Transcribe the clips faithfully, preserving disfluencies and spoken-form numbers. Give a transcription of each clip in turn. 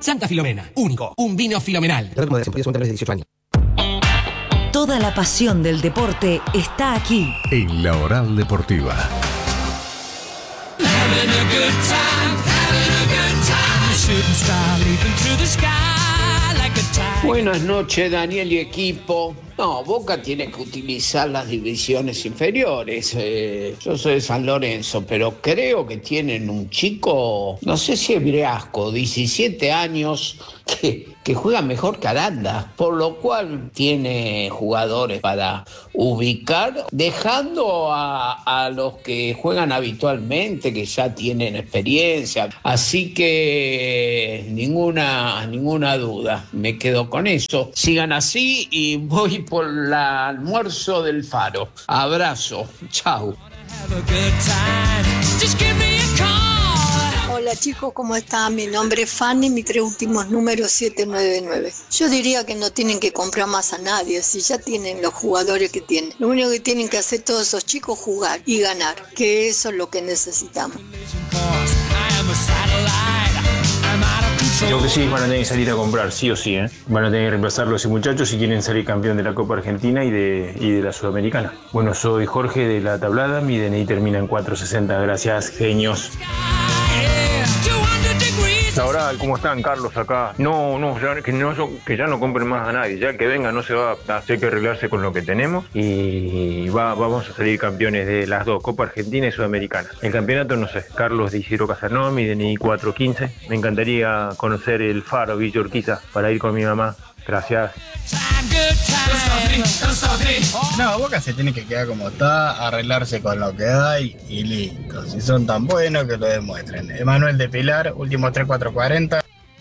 Santa Filomena, único, un vino filomenal. dieciocho años. Toda la pasión del deporte está aquí. En La Oral Deportiva. Buenas noches, Daniel y equipo. No, Boca tiene que utilizar las divisiones inferiores. Eh, yo soy de San Lorenzo, pero creo que tienen un chico, no sé si es Briasco, diecisiete años, que, que juega mejor que Aranda, por lo cual tiene jugadores para ubicar, dejando a, a los que juegan habitualmente, que ya tienen experiencia. Así que ninguna, ninguna duda, me quedo con eso. Sigan así y voy por el almuerzo del Faro. Abrazo, chau. Hola chicos, ¿cómo están? Mi nombre es Fanny, mis tres últimos números siete nueve nueve. Yo diría que no tienen que comprar más a nadie, si ya tienen los jugadores que tienen. Lo único que tienen que hacer todos esos chicos es jugar y ganar, que eso es lo que necesitamos. Creo que sí, van a tener que salir a comprar, sí o sí, ¿eh? Van a tener que reemplazarlo a ese muchacho si quieren salir campeón de la Copa Argentina y de, y de la Sudamericana. Bueno, soy Jorge de La Tablada, mi D N I termina en cuatrocientos sesenta, gracias, genios. Ahora, ¿cómo están, Carlos, acá? No, no, ya, que, no que ya no compren más a nadie, ya que venga no se va a adaptar, hay que arreglarse con lo que tenemos y va, vamos a salir campeones de las dos, Copa Argentina y Sudamericana. El campeonato, no sé, Carlos de Isidro Casanova, mi D N I cuatrocientos quince, me encantaría conocer el Faro, Villa Urquiza, para ir con mi mamá, gracias. No, Boca se tiene que quedar como está, arreglarse con lo que hay y listo. Si son tan buenos, que lo demuestren. Emanuel de Pilar, último tres cuatro cuarenta.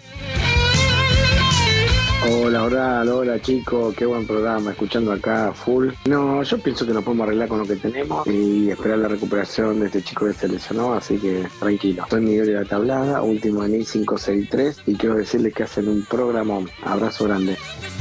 Hola, hola, hola chicos, qué buen programa, escuchando acá full. No, yo pienso que nos podemos arreglar con lo que tenemos y esperar la recuperación de este chico que se lesionó, así que tranquilo. Soy Miguel de La Tablada, último N I cinco seis tres y quiero decirles que hacen un programón. Abrazo grande.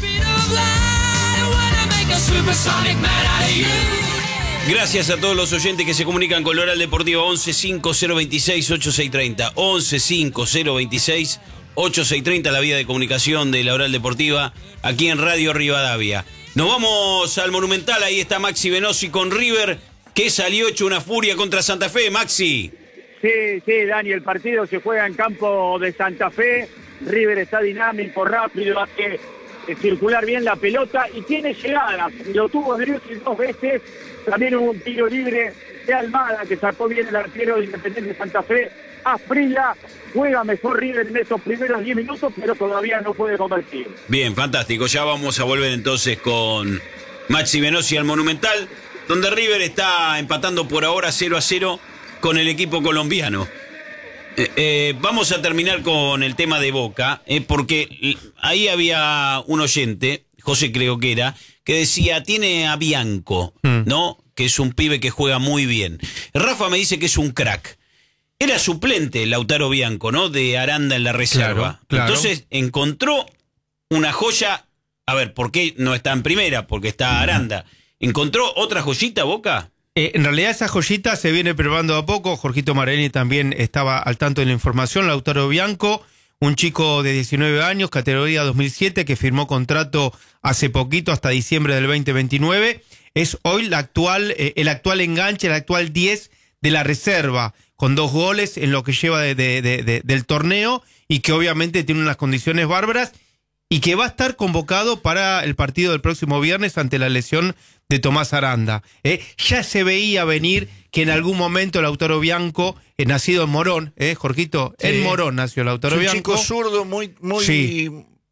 Gracias a todos los oyentes que se comunican con la Oral Deportiva. Once cinco cero veintiséis ochenta y seis treinta. Once cinco cero veintiséis ochenta y seis treinta, la vía de comunicación de la Oral Deportiva aquí en Radio Rivadavia. Nos vamos al Monumental. Ahí está Maxi Venosi con River, que salió hecho una furia contra Santa Fe. Maxi. Sí, sí, Dani, el partido se juega en campo de Santa Fe. River está dinámico, rápido, hace circular bien la pelota y tiene llegadas. Lo tuvo Driussi dos veces. También hubo un tiro libre de Almada que sacó bien el arquero de Independiente de Santa Fe. Asprilla, juega mejor River en esos primeros diez minutos, pero todavía no puede convertir. Bien, fantástico. Ya vamos a volver entonces con Maxi Venosi al Monumental, donde River está empatando por ahora cero a cero con el equipo colombiano. Eh, eh, vamos a terminar con el tema de Boca, eh, porque ahí había un oyente, José creo que era, que decía, tiene a Bianco, mm. ¿no? Que es un pibe que juega muy bien. Rafa me dice que es un crack. Era suplente Lautaro Bianco, ¿no? De Aranda en la reserva. Claro, claro. Entonces encontró una joya. A ver, ¿por qué no está en primera? Porque está Aranda. ¿Encontró otra joyita, Boca? Eh, en realidad esa joyita se viene preparando a poco. Jorgito Marelli también estaba al tanto de la información. Lautaro Bianco, un chico de diecinueve años, categoría dos mil siete, que firmó contrato hace poquito, hasta diciembre del veinte veintinueve. Es hoy la actual, eh, el actual enganche, el actual diez de la reserva, con dos goles en lo que lleva de, de, de, de, del torneo, y que obviamente tiene unas condiciones bárbaras, y que va a estar convocado para el partido del próximo viernes ante la lesión de Tomás Aranda. Eh, ya se veía venir que en algún momento Lautaro Bianco, eh, nacido en Morón, eh, Jorgito, sí. En Morón nació Lautaro Bianco. Es un chico zurdo, muy, muy, sí.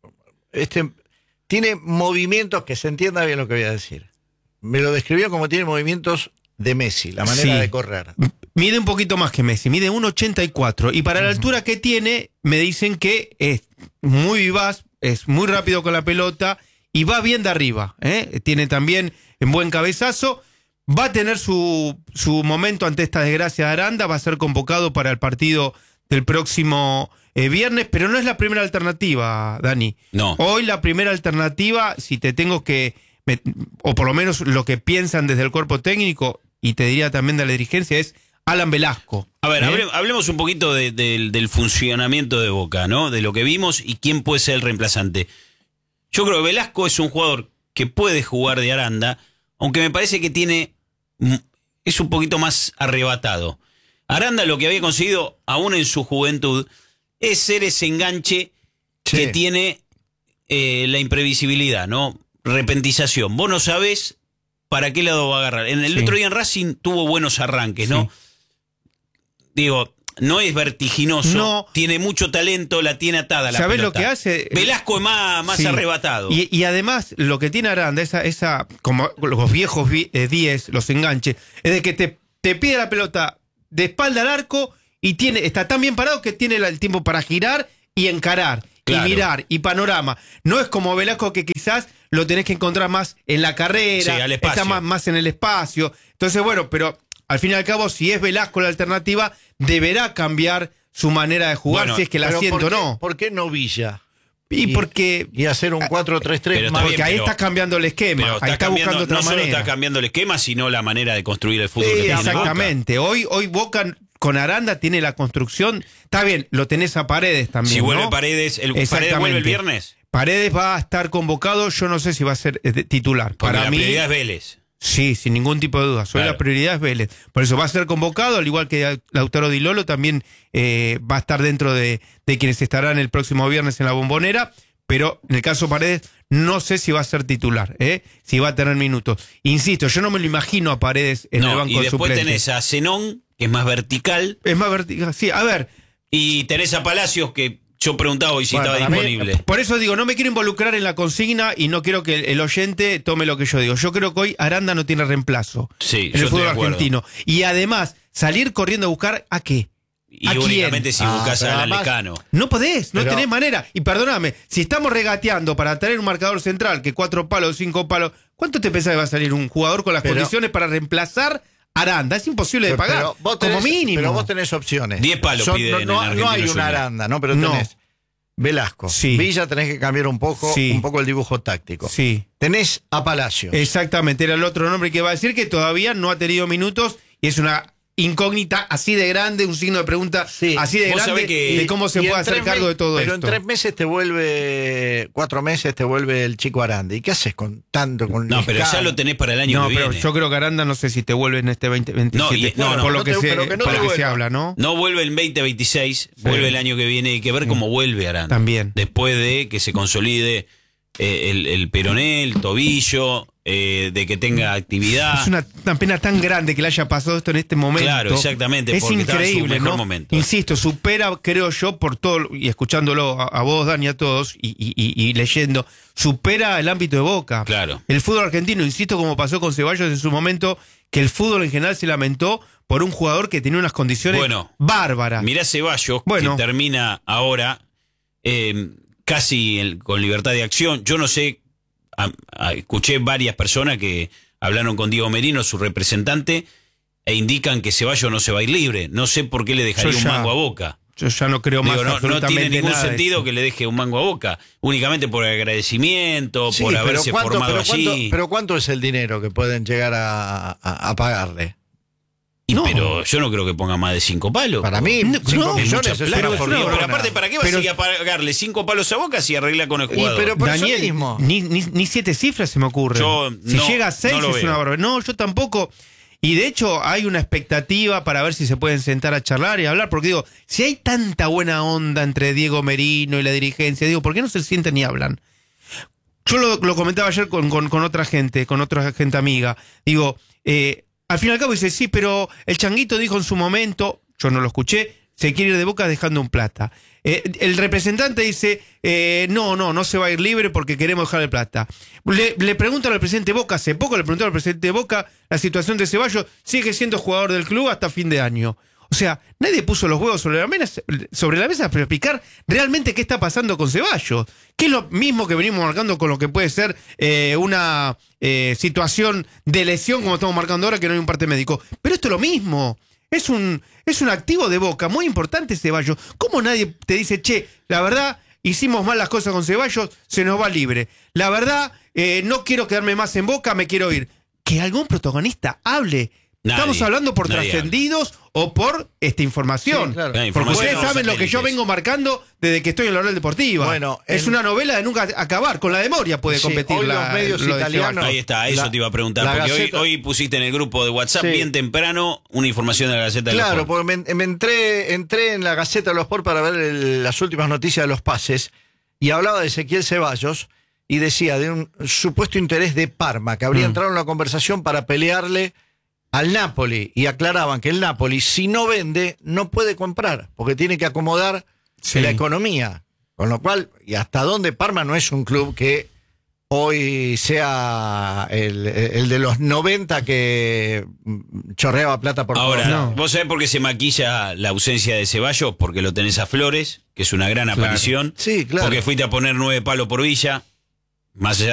este, tiene movimientos, que se entienda bien lo que voy a decir. Me lo describió como tiene movimientos de Messi, la manera sí. de correr. Mide un poquito más que Messi, mide uno ochenta y cuatro, y para uh-huh. la altura que tiene, me dicen que es muy vivaz, es muy rápido con la pelota y va bien de arriba, ¿eh? Tiene también en buen cabezazo. Va a tener su, su momento ante esta desgracia de Aranda, va a ser convocado para el partido del próximo eh, viernes, pero no es la primera alternativa, Dani. No. Hoy la primera alternativa, si te tengo que, o por lo menos lo que piensan desde el cuerpo técnico, y te diría también de la dirigencia, es Alan Velasco. A ver, ¿eh? hable- hablemos un poquito de- de- del funcionamiento de Boca, ¿no? De lo que vimos y quién puede ser el reemplazante. Yo creo que Velasco es un jugador que puede jugar de Aranda, aunque me parece que tiene mm, es un poquito más arrebatado. Aranda lo que había conseguido, aún en su juventud, es ser ese enganche Sí. que tiene eh, la imprevisibilidad, ¿no? Repentización. Vos no sabés para qué lado va a agarrar. En el Sí. otro día en Racing tuvo buenos arranques, ¿no? Digo, no es vertiginoso, No. tiene mucho talento, la tiene atada la ¿Sabés lo pelota. que hace? Velasco es más, más Sí. arrebatado. Y, y además, lo que tiene Aranda, esa, esa como los viejos vi- eh, diez, los enganches, es de que te, te pide la pelota de espalda al arco y tiene está tan bien parado que tiene la- el tiempo para girar y encarar. Claro. Y mirar, y panorama. No es como Velasco que quizás lo tenés que encontrar más en la carrera, Sí, al espacio. está más, más en el espacio. Entonces, bueno, pero al fin y al cabo, si es Velasco la alternativa, deberá cambiar su manera de jugar, Bueno, si es que la Pero siento o ¿por qué- no. ¿Por qué no Villa? Y porque Y hacer un cuatro tres tres Pero más. está Porque bien, ahí pero- estás cambiando el esquema, Pero ahí está cambiando- buscando otra no solo manera. está cambiando el esquema, sino la manera de construir el fútbol Sí, que tiene Boca. Exactamente. Hoy, hoy Boca con Aranda tiene la construcción. Está bien, lo tenés a Paredes también. Si vuelve ¿no? Paredes, el Paredes Exactamente. vuelve el viernes. Paredes va a estar convocado, yo no sé si va a ser eh, de- titular. Porque Para la mí, prioridad es Vélez. sí, sin ningún tipo de duda. Hoy Claro. la prioridad es Vélez. Por eso va a ser convocado, al igual que Lautaro Di Lolo, también eh, va a estar dentro de, de quienes estarán el próximo viernes en la Bombonera. Pero en el caso Paredes, no sé si va a ser titular, ¿eh? Si va a tener minutos. Insisto, yo no me lo imagino a Paredes en el No, banco y de después suplentes. tenés a Zenón, que es más vertical, Es más vertical. Sí, a ver, y tenés a Palacios, que yo preguntaba hoy si Bueno, estaba para mí- disponible. por eso digo, no me quiero involucrar en la consigna y no quiero que el, el oyente tome lo que yo digo. Yo creo que hoy Aranda no tiene reemplazo Sí, en yo el estoy fútbol de acuerdo. argentino. Y además, salir corriendo a buscar ¿a qué? Y ¿A quién? únicamente si Ah, buscas pero a además- Lecano. No podés, no Pero- tenés manera. Y perdóname, si estamos regateando para traer un marcador central que cuatro palos, cinco palos, ¿cuánto te pensás que va a salir un jugador con las Pero- condiciones para reemplazar a Aranda? Es imposible de pagar, Pero vos tenés- como mínimo. Pero vos tenés opciones. Diez palos Son- piden no, en no- Argentino no hay una Junior. Aranda, ¿no? Pero No. tenés Velasco. Sí. Villa tenés que cambiar un poco, Sí. un poco el dibujo táctico. Sí. Tenés a Palacio. Exactamente, era el otro nombre que iba a decir, que todavía no ha tenido minutos y es una incógnita así de grande, un signo de pregunta Sí. así de Vos grande sabés que- de cómo se Y en puede hacer tres cargo me- de todo pero esto. en tres meses te vuelve, cuatro meses te vuelve el chico Aranda. ¿Y qué haces con tanto? Con No, pero ya Lescano? lo tenés para el año No, que pero viene. yo creo que Aranda no sé si te vuelve en este veinte veintisiete, No, y- no, no, por lo no que, te- se, pero que no por te lo que se vuelva. habla, ¿no? No vuelve el veinte veintiséis, vuelve el año que viene. Hay que ver cómo vuelve Aranda. También. Después de que se consolide eh, el, el peroné, el tobillo, eh, de que tenga actividad. Es una, una pena tan grande que le haya pasado esto en este momento. Claro, exactamente, Es porque estaba en su increíble, mejor ¿no? momento. Insisto, supera, creo yo, por todo, y escuchándolo a, a vos, Dani, a todos, y, y- y- y leyendo, supera el ámbito de Boca. Claro. El fútbol argentino, insisto, como pasó con Ceballos en su momento, que el fútbol en general se lamentó por un jugador que tenía unas condiciones Bueno, bárbaras. Mirá Ceballos, Bueno. que termina ahora eh, casi el- con libertad de acción. Yo no sé, a- a- escuché varias personas que hablaron con Diego Merino, su representante, e indican que Ceballos no se va a ir libre. No sé por qué le dejaría Yo un ya- mango a Boca. Yo ya no creo más Digo, no, no absolutamente tiene ningún nada de sentido eso. que le deje un mango a Boca, únicamente por agradecimiento, Sí, por pero haberse ¿cuánto- formado pero cuánto- allí. pero ¿cuánto es el dinero que pueden llegar a, a- a pagarle? Y no. Pero yo no creo que ponga más de cinco palos. Para mí, No, cinco no, millones mucha es plata, una por Dios. fortuna. Pero aparte, ¿para qué va Pero- a seguir a pagarle cinco palos a Boca si arregla con el Y, jugador? pero por eso Daniel, mismo. Ni, ni, ni siete cifras se me ocurre. Yo si no- llega a seis no lo es veo. una barbaridad. No, yo tampoco. Y de hecho hay una expectativa para ver si se pueden sentar a charlar y hablar, porque digo, si hay tanta buena onda entre Diego Merino y la dirigencia, digo, ¿por qué no se sienten y hablan? Yo lo, lo comentaba ayer con, con, con otra gente, con otra gente amiga. Digo, eh, al fin y al cabo dice, sí, pero el Changuito dijo en su momento, yo no lo escuché, se quiere ir de Boca dejando un plata. Eh, el representante dice, eh, no, no, no se va a ir libre porque queremos dejar el plata. Le, le preguntan al presidente Boca, hace poco le preguntaron al presidente Boca la situación de Ceballos, sigue siendo jugador del club hasta fin de año. O sea, nadie puso los huevos sobre la mesa, sobre la mesa para explicar realmente qué está pasando con Ceballos. Que es lo mismo que venimos marcando con lo que puede ser eh, una eh, situación de lesión, como estamos marcando ahora, que no hay un parte médico. Pero esto es lo mismo. Es un, es un activo de Boca muy importante Ceballos. ¿Cómo nadie te dice, che, la verdad, hicimos mal las cosas con Ceballos, se nos va libre? La verdad, eh, no quiero quedarme más en Boca, me quiero ir. Que algún protagonista hable. Nadie, ¿Estamos hablando por nadie trascendidos o por esta información. Sí, claro. La Porque información ustedes de los saben lo que yo satélites. vengo marcando desde que estoy en la Oral Deportiva. Bueno, es en- una novela de nunca acabar. Con la de Moria puede Sí, competir hoy la, los medios lo de italianos- Ceballos. Ahí está, eso La- te iba a preguntar, la porque hoy, Gaceta- hoy pusiste en el grupo de WhatsApp Sí. bien temprano una información de la Gaceta de Claro, los Sport. porque me, me entré, entré en la Gaceta de los Sport para ver el- las últimas noticias de los pases y hablaba de Ezequiel Ceballos y decía de un supuesto interés de Parma, que habría Mm. entrado en la conversación para pelearle al Napoli y aclaraban que el Napoli, si no vende, no puede comprar, porque tiene que acomodar Sí. la economía. Con lo cual, y hasta dónde Parma no es un club que hoy sea el, el de los noventa que mm, chorreaba plata por Ahora, todos lados. ¿vos sabés por qué se maquilla la ausencia de Ceballos? Porque lo tenés a Flores, que es una gran Claro. aparición. Sí, claro. Porque fuiste a poner nueve palos por Villa. Más allá